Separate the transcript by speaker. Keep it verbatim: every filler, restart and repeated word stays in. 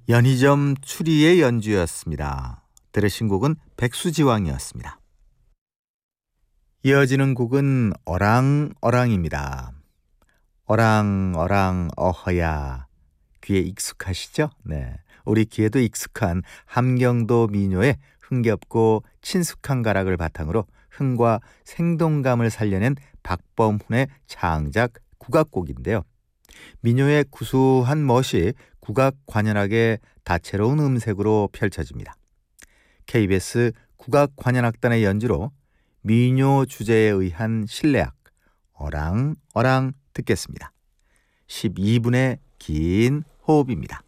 Speaker 1: 연희점 추리의 연주였습니다. 들으신 곡은 백수지왕이었습니다. 이어지는 곡은 어랑어랑입니다. 어랑어랑 어허야. 귀에 익숙하시죠? 네, 우리 귀에도 익숙한 함경도 민요의 흥겹고 친숙한 가락을 바탕으로 흥과 생동감을 살려낸 박범훈의 창작 국악곡인데요. 민요의 구수한 멋이 국악 관현악의 다채로운 음색으로 펼쳐집니다. 케이비에스 국악관현악단의 연주로 민요 주제에 의한 실내악 어랑어랑 듣겠습니다. 십이 분의 긴 호흡입니다.